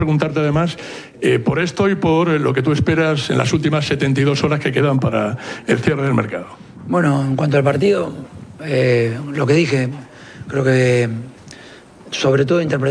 Preguntarte además por esto y por lo que tú esperas en las últimas 72 horas que quedan para el cierre del mercado. Bueno, en cuanto al partido, lo que dije, creo que sobre todo interpretar